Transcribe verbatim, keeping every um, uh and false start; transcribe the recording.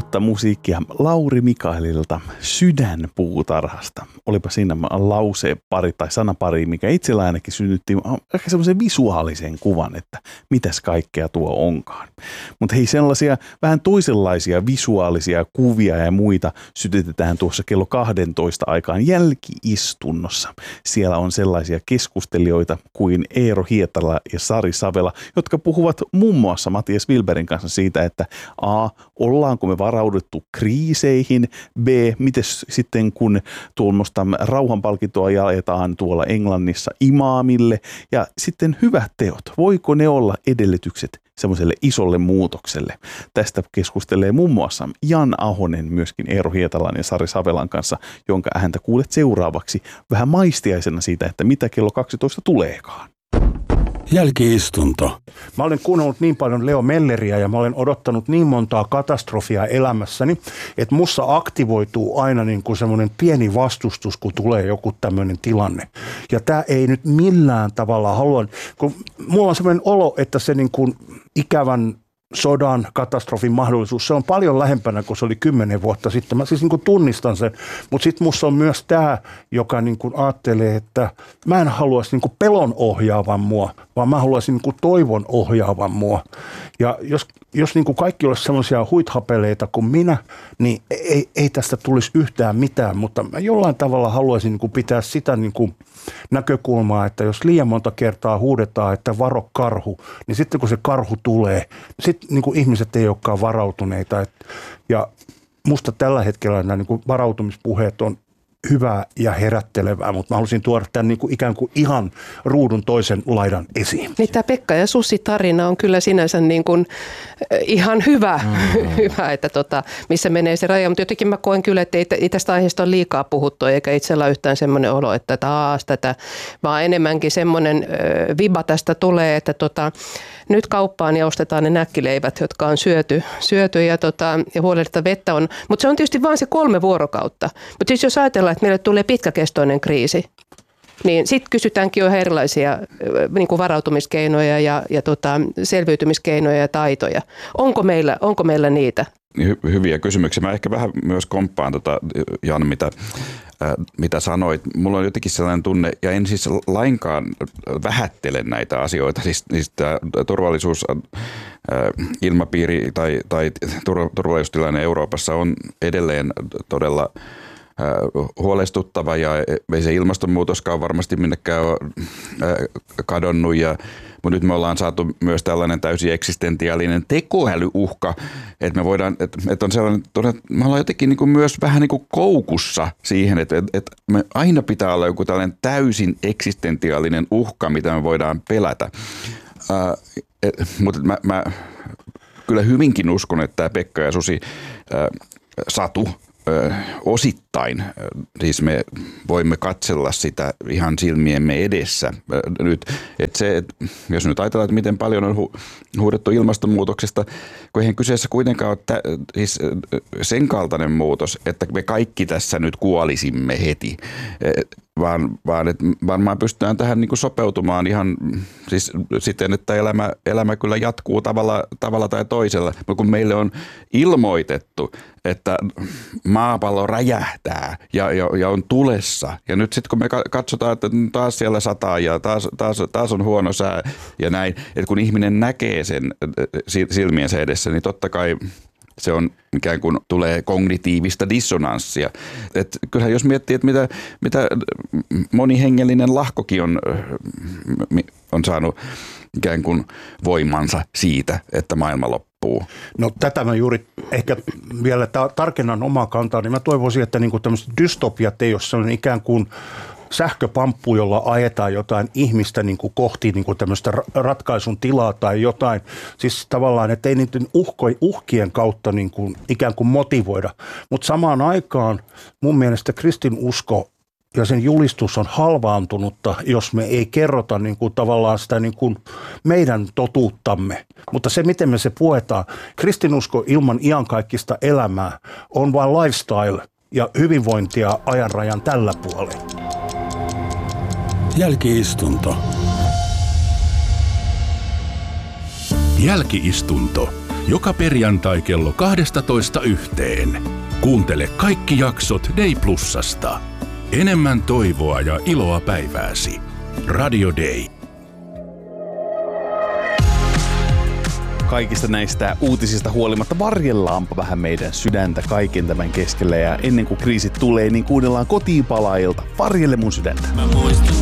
uutta musiikkia Lauri Mikaelilta Sydänpuutarhasta. Olipa siinä lause pari tai sanapari, mikä itsellä ainakin synnytti ehkä semmoisen visuaalisen kuvan, että mitäs kaikkea tuo onkaan. Mutta hei, sellaisia vähän toisenlaisia visuaalisia kuvia ja muita sytytetään tuossa kello kahdentoista aikaan jälkiistunnossa. Siellä on sellaisia keskustelijoita kuin Eero Hietala ja Sari Savela, jotka puhuvat muun muassa Matias Wilbergin kanssa siitä, että A, ollaanko me varauduttu kriiseihin, B, miten sitten kun tuommoista rauhanpalkintoa jaetaan tuolla Englannissa imaamille, ja sitten hyvät teot, voiko ne olla edellytykset semmoiselle isolle muutokselle. Tästä keskustelee muun muassa Jan Ahonen myöskin Eero Hietalan ja Sari Savelan kanssa, jonka ääntä kuulet seuraavaksi vähän maistiaisena siitä, että mitä kello kaksitoista tuleekaan. Jälkiistunto. Mä olen kuunnellut niin paljon Leo Melleriä ja mä olen odottanut niin montaa katastrofia elämässäni, että mussa aktivoituu aina niin kuin semmoinen pieni vastustus, kun tulee joku tämmöinen tilanne. Ja tää ei nyt millään tavalla halua, kun mulla on semmoinen olo, että se niin kuin ikävän sodan, katastrofin mahdollisuus, se on paljon lähempänä kuin se oli kymmenen vuotta sitten. Mä siis niin kuin tunnistan sen, mutta sitten musta on myös tämä, joka niin kuin ajattelee, että mä en haluaisi niin kuin pelon ohjaavan mua, vaan mä haluaisin niin kuin toivon ohjaavan mua. Ja jos, jos niin kuin kaikki olisi semmoisia huithapeleita kuin minä, niin ei, ei tästä tulisi yhtään mitään, mutta mä jollain tavalla haluaisin niin kuin pitää sitä niin kuin näkökulmaa, että jos liian monta kertaa huudetaan, että varo karhu, niin sitten kun se karhu tulee, sitten niin kuin ihmiset ei olekaan varautuneita. Ja musta tällä hetkellä nämä niin kuin varautumispuheet on hyvää ja herättelevää, mutta mä halusin tuoda tämän niin kuin ikään kuin ihan ruudun toisen laidan esiin. Niin tämä Pekka ja Susi tarina on kyllä sinänsä niin kuin ihan hyvä, mm. hyvä että tota, missä menee se raja, mutta jotenkin mä koen kyllä, että ei, ei tästä aiheesta ole liikaa puhuttu, eikä itsellä ole yhtään semmoinen olo, että taas tätä, vaan enemmänkin semmoinen ö, viba tästä tulee, että tota, nyt kauppaan ja ostetaan ne näkkileivät, jotka on syöty, syöty ja, tota, ja huolehditaan vettä on, mutta se on tietysti vain se kolme vuorokautta, mutta siis jos ajatellaan, että meille tulee pitkäkestoinen kriisi, niin sitten kysytäänkin jo erilaisia niin kuin varautumiskeinoja ja, ja tota, selviytymiskeinoja ja taitoja. Onko meillä, onko meillä niitä? Hy- hyviä kysymyksiä. Mä ehkä vähän myös komppaan, tota, Jan, mitä, äh, mitä sanoit. Mulla on jotenkin sellainen tunne, ja en siis lainkaan vähättele näitä asioita. Siis, siis tämä turvallisuus, äh, ilmapiiri tai, tai turvallisuustilanne Euroopassa on edelleen todella huolestuttava ja ei se ilmastonmuutoskaan varmasti minnekään ole kadonnut. Ja, mutta nyt me ollaan saatu myös tällainen täysin eksistentiaalinen tekoälyuhka, että me voidaan, että, että on sellainen, että me ollaan jotenkin niin kuin myös vähän niin kuin koukussa siihen, että, että me aina pitää olla joku tällainen täysin eksistentiaalinen uhka, mitä me voidaan pelätä. Äh, et, mutta mä, mä kyllä hyvinkin uskon, että tämä Pekka ja Susi äh, Satu osittain, siis me voimme katsella sitä ihan silmiemme edessä nyt, että se, että jos nyt ajatellaan, että miten paljon on hu- huudettu ilmastonmuutoksesta, kun eihän kyseessä kuitenkaan ole tä- siis sen kaltainen muutos, että me kaikki tässä nyt kuolisimme heti, vaan, vaan että varmaan pystytään tähän niin kuin sopeutumaan ihan siis siten, että elämä, elämä kyllä jatkuu tavalla, tavalla tai toisella, mutta kun meille on ilmoitettu, että maapallo räjähtää ja, ja, ja on tulessa. Ja nyt sitten kun me katsotaan, että taas siellä sataa ja taas, taas, taas on huono sää ja näin, että kun ihminen näkee sen silmiensä edessä, niin totta kai se on ikään kuin tulee kognitiivista dissonanssia. Et kyllähän jos miettii, että mitä, mitä monihengellinen lahkokin on, on saanut ikään kuin voimansa siitä, että maailma loppuu. No tätä mä juuri ehkä vielä ta- tarkennan omaa kantaa, niin mä toivoisin, että niinku tämmöiset dystopiat ei ole sellainen ikään kuin sähköpamppu, jolla ajetaan jotain ihmistä niin kuin kohti niin kuin tämmöistä ratkaisun tilaa tai jotain. Siis tavallaan, että ei niiden uhko, uhkien kautta niin kuin ikään kuin motivoida. Mutta samaan aikaan mun mielestä kristinusko ja sen julistus on halvaantunutta, jos me ei kerrota niin kuin tavallaan sitä niin kuin meidän totuuttamme. Mutta se, miten me se puetaan, kristinusko ilman iankaikkista elämää on vain lifestyle ja hyvinvointia ajanrajan tällä puolella. Jälkiistunto. Jälkiistunto. Joka perjantai kello kaksitoista yhteen. Kuuntele kaikki jaksot Day Plusasta. Enemmän toivoa ja iloa päivääsi. Radio Day. Kaikista näistä uutisista huolimatta varjellaanpa vähän meidän sydäntä kaiken tämän keskellä. Ja ennen kuin kriisit tulee, niin kuunnellaan Kotiinpalaajilta Varjelle mun sydäntä.